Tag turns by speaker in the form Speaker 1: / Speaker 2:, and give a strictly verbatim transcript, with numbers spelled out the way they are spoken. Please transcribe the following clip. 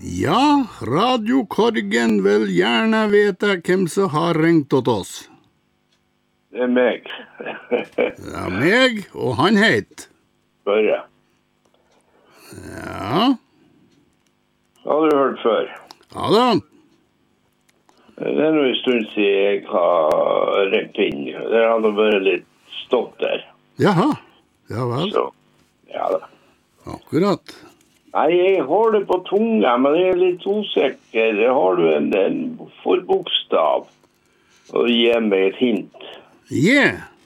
Speaker 1: Ja, Radiokorgen vil gjerne vite hvem som har ringt åt oss.
Speaker 2: Det er meg.
Speaker 1: Det er meg, og han het?
Speaker 2: Børre.
Speaker 1: Ja.
Speaker 2: Har du hørt før?
Speaker 1: Ja da.
Speaker 2: Det er noe en stund siden jeg har ringt inn. Det har nå vært litt stopp der.
Speaker 1: Jaha, ja vel.
Speaker 2: Så, ja da.
Speaker 1: Akkurat.
Speaker 2: Nei, jeg har det på tunga, men jeg er litt usikker. Har du en, en forbokstav? Og gi meg et hint.
Speaker 1: Ja. Yeah.